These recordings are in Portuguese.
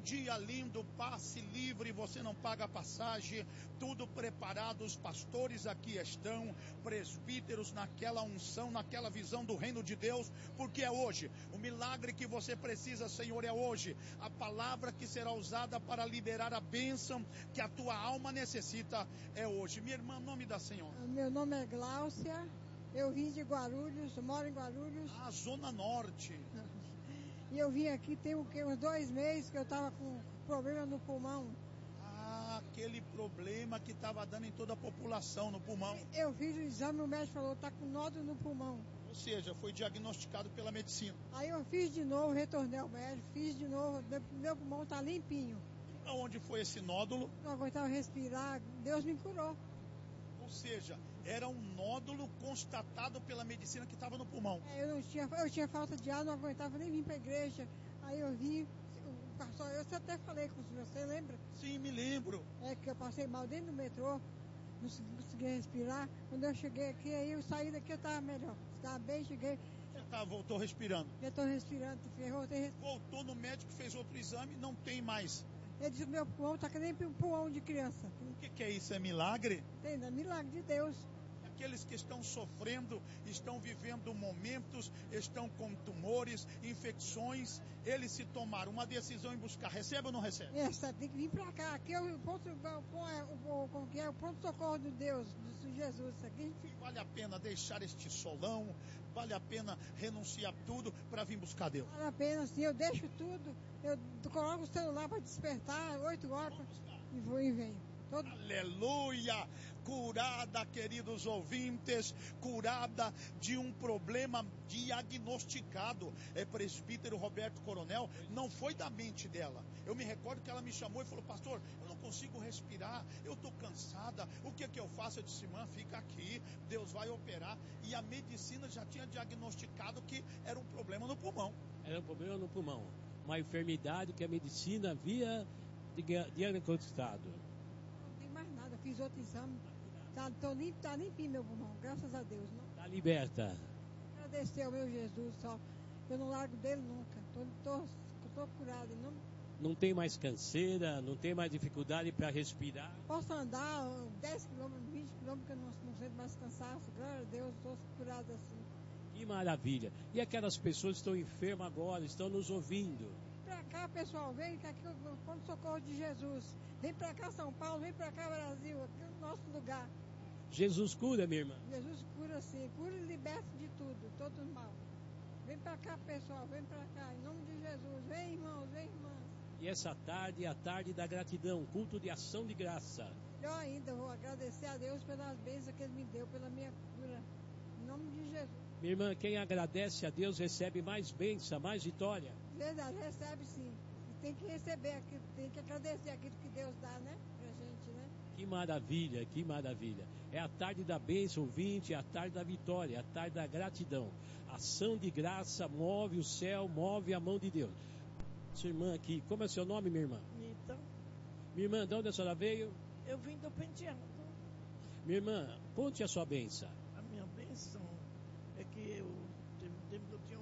dia lindo, passe livre, você não paga passagem, tudo preparado, os pastores aqui estão, presbíteros naquela unção, naquela visão do reino de Deus, porque é hoje, o milagre que você precisa, Senhor, é hoje, a palavra que será usada para liberar a bênção que a tua alma necessita é hoje. Minha irmã, nome da senhora? Meu nome é Gláucia, eu vim de Guarulhos, moro em Guarulhos. Ah, Zona Norte. E eu vim aqui tem uns 2 meses que eu estava com problema no pulmão. Ah, aquele problema que estava dando em toda a população no pulmão. Eu fiz o exame, o médico falou, está com nódulo no pulmão. Ou seja, foi diagnosticado pela medicina. Aí eu fiz de novo, retornei ao médico, fiz de novo, meu pulmão está limpinho. Aonde foi esse nódulo? Não aguentava respirar, Deus me curou. Ou seja, era um nódulo constatado pela medicina que estava no pulmão. Eu tinha falta de ar, não aguentava nem vir para a igreja. Aí eu vim, o pastor, eu até falei com você, lembra? Sim, me lembro. É que eu passei mal dentro do metrô, não consegui respirar. Quando eu cheguei aqui, aí eu saí daqui, eu estava melhor. Estava bem, cheguei. Voltou respirando. Já estou respirando, Voltou no médico, fez outro exame, não tem mais. Ele disse que meu pulmão está que nem um pulmão de criança. O que é isso? É milagre? Entenda, milagre de Deus. Aqueles que estão sofrendo, estão vivendo momentos, estão com tumores, infecções, eles se tomaram uma decisão em buscar. Recebe ou não recebe? Tem que vir para cá. Aqui é o pronto-socorro de Deus, de Jesus. Aqui vale a pena deixar este solão, vale a pena renunciar tudo para vir buscar Deus. Vale a pena, sim. Eu deixo tudo, eu coloco o celular para despertar, 8 horas, e vou e venho. Aleluia, curada, queridos ouvintes, curada de um problema diagnosticado. Presbítero Roberto Coronel, não foi da mente dela. Eu me recordo que ela me chamou e falou, pastor, eu não consigo respirar, eu estou cansada, o que eu faço? Eu disse, irmã, fica aqui, Deus vai operar. E a medicina já tinha diagnosticado que era um problema no pulmão. Era um problema no pulmão, uma enfermidade que a medicina havia diagnosticado. Mais nada, fiz outro exame, tá limpinho meu pulmão, graças a Deus. Está liberta. Agradecer ao meu Jesus, só, eu não largo dele nunca, tô curado. Não tem mais canseira, não tem mais dificuldade para respirar. Posso andar 10 km, 20 km, que eu não sinto mais cansaço, graças a Deus, estou curado assim. Que maravilha. E aquelas pessoas que estão enfermas agora, estão nos ouvindo? Vem pra cá, pessoal, vem cá, aqui é o pronto-socorro de Jesus. Vem pra cá, São Paulo, vem pra cá, Brasil, aqui é o nosso lugar. Jesus cura, minha irmã? Jesus cura sim, cura e liberta de tudo, todo mal. Vem pra cá, pessoal, vem pra cá, em nome de Jesus. Vem, irmãos, vem, irmãs. E essa tarde é a tarde da gratidão, culto de ação de graça. Eu ainda vou agradecer a Deus pelas bênçãos que Ele me deu, pela minha cura, em nome de Jesus. Minha irmã, quem agradece a Deus recebe mais bênção, mais vitória. Verdade, recebe sim. E tem que receber, tem que agradecer aquilo que Deus dá, né? Pra gente, né? Que maravilha, que maravilha. É a tarde da bênção, ouvinte, é a tarde da vitória, é a tarde da gratidão. Ação de graça move o céu, move a mão de Deus. Sua irmã aqui, como é seu nome, minha irmã? Nita. Minha irmã, de onde a senhora veio? Eu vim do Penteado. Minha irmã, conte a sua bênção. A minha bênção é que eu tinha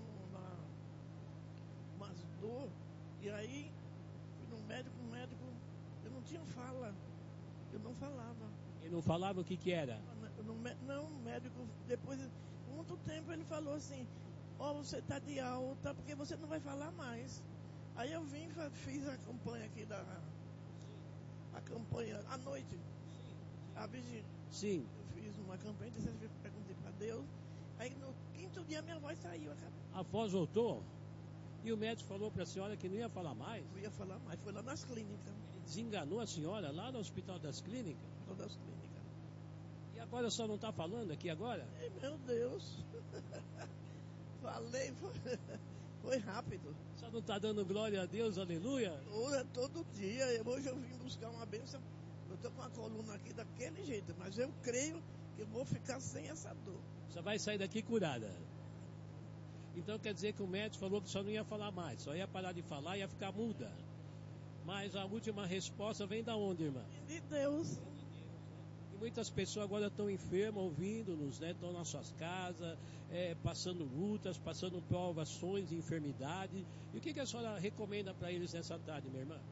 umas dor, e aí fui no médico, eu não tinha fala, eu não falava. E não falava o que era? Não, o médico, depois de muito tempo ele falou assim, você está de alta, porque você não vai falar mais. Aí eu vim, fiz a campanha aqui a campanha à noite, a vigília. Sim. Eu fiz uma campanha, perguntei para Deus. Aí no 5º dia minha voz saiu. A voz voltou? E o médico falou para a senhora que não ia falar mais? Não ia falar mais, foi lá nas clínicas. Ele desenganou a senhora lá no Hospital das Clínicas? Hospital das Clínicas. E agora a senhora não está falando aqui agora? Meu Deus. Falei, foi rápido. A senhora não está dando glória a Deus, aleluia? Todo dia. Hoje eu vim buscar uma bênção. Eu estou com a coluna aqui daquele jeito, mas eu creio que eu vou ficar sem essa dor. Você vai sair daqui curada. Então quer dizer que o médico falou que só não ia falar mais, só ia parar de falar e ia ficar muda. Mas a última resposta vem da onde, irmã? De Deus. E muitas pessoas agora estão enfermas, ouvindo-nos, né? Estão nas suas casas, passando lutas, passando provações de enfermidade. E o que a senhora recomenda para eles nessa tarde, minha irmã?